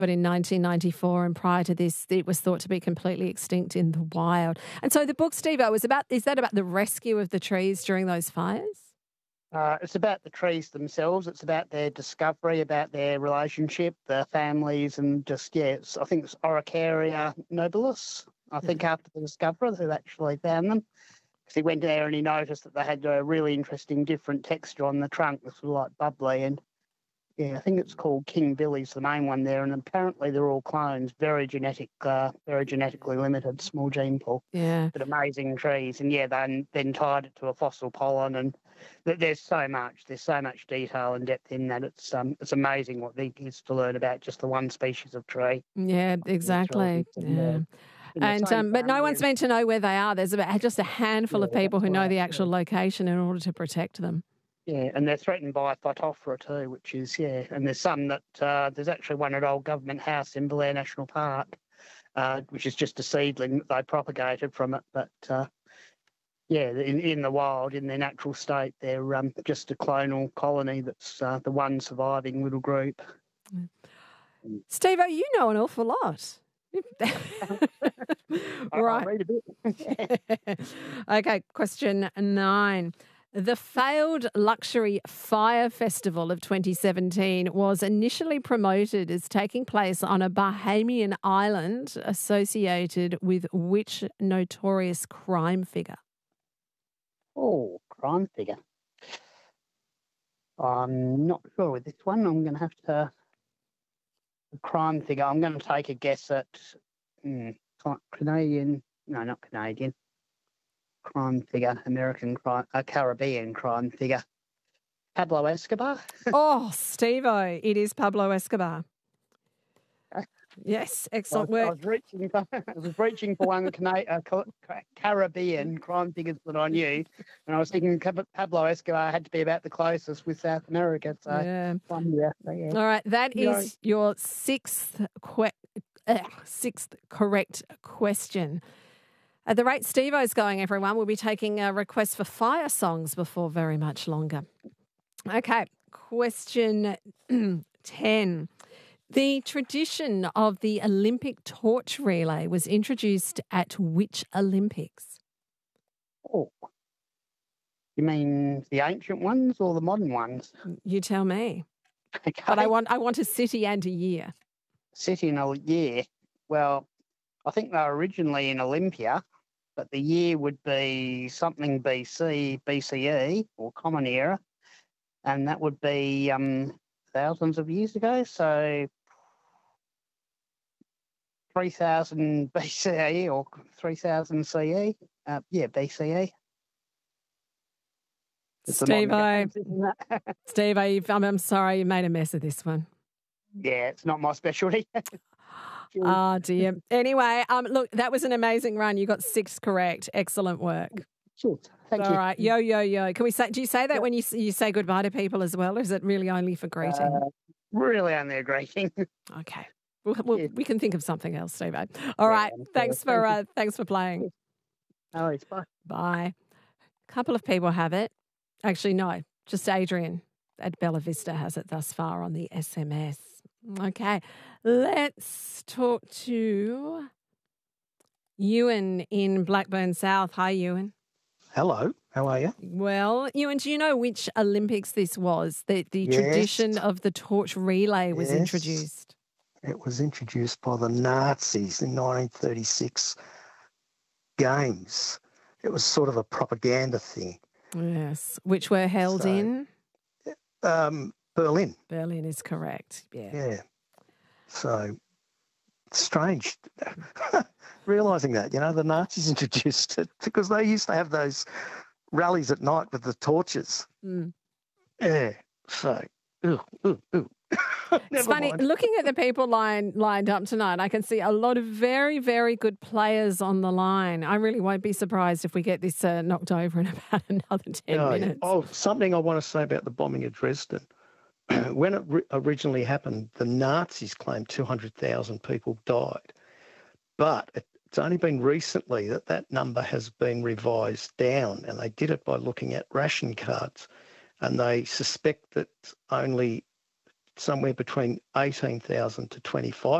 but in 1994 and prior to this, it was thought to be completely extinct in the wild. And so the book, Steve-O, is that about the rescue of the trees during those fires? It's about the trees themselves. It's about their discovery, about their relationship, their families, and just, I think it's Araucaria nobilis, I think, after the discoverer who actually found them. Because he went there and he noticed that they had a really interesting different texture on the trunk, this was like bubbly. And, I think it's called King Billy's the main one there. And apparently they're all clones, very genetically limited, small gene pool. Yeah. But amazing trees. And, they then tied it to a fossil pollen and there's so much detail and depth in that. It's amazing what there is to learn about just the one species of tree. Yeah, exactly. But no one's meant to know where they are. There's just a handful of people who know the actual location in order to protect them. Yeah, and they're threatened by Phytophthora too, which is, and there's some that, there's actually one at Old Government House in Blair National Park, which is just a seedling that they propagated from it, but in the wild, in their natural state, they're just a clonal colony that's the one surviving little group. Steve-O, you know an awful lot. Right. I'll read a bit. Okay, question 9. The failed luxury Fire Festival of 2017 was initially promoted as taking place on a Bahamian island associated with which notorious crime figure? Oh, crime figure. I'm not sure with this one. I'm going to have to... crime figure. I'm going to take a guess at Canadian... No, not Canadian. Crime figure. American crime... Caribbean crime figure. Pablo Escobar? Oh, Steve-O, it is Pablo Escobar. Yes, excellent work. I was reaching for one Caribbean crime figures that I knew, and I was thinking Pablo Escobar had to be about the closest with South America. So, All right, that is your sixth correct question. At the rate Steve-O's going, everyone, we'll be taking a request for fire songs before very much longer. Okay, question 10. The tradition of the Olympic torch relay was introduced at which Olympics? Oh, you mean the ancient ones or the modern ones? You tell me. Okay. But I want a city and a year. City and a year. Well, I think they were originally in Olympia, but the year would be something BCE or Common Era, and that would be thousands of years ago. So 3000 BCE or 3000 CE. BCE. Steve-O, I'm sorry, you made a mess of this one. Yeah, it's not my specialty. Oh, dear. Anyway, look, that was an amazing run. You got 6 correct. Excellent work. Sure. Thank you. All right. Yo, yo, yo. Can we say? Do you say that when you say goodbye to people as well, or is it really only for greeting? Really only a greeting. Okay. We can think of something else, Steve-O. All right. Thanks for playing. No worries. Bye. Bye. A couple of people have it. Actually, no. Just Adrian at Bella Vista has it thus far on the SMS. Okay. Let's talk to Ewan in Blackburn South. Hi, Ewan. Hello. How are you? Well, Ewan, do you know which Olympics this was? The tradition of the torch relay was introduced. It was introduced by the Nazis in 1936 games. It was sort of a propaganda thing. Yes, which were held in? Berlin. Berlin is correct, Yeah. So, strange realising that, the Nazis introduced it because they used to have those rallies at night with the torches. Mm. Yeah, so, ooh. It's funny, looking at the people lined up tonight, I can see a lot of very, very good players on the line. I really won't be surprised if we get this knocked over in about another 10 minutes. Oh, something I want to say about the bombing of Dresden. When it originally happened, the Nazis claimed 200,000 people died. But it's only been recently that number has been revised down, and they did it by looking at ration cards. And they suspect that only somewhere between 18,000 to 25,000.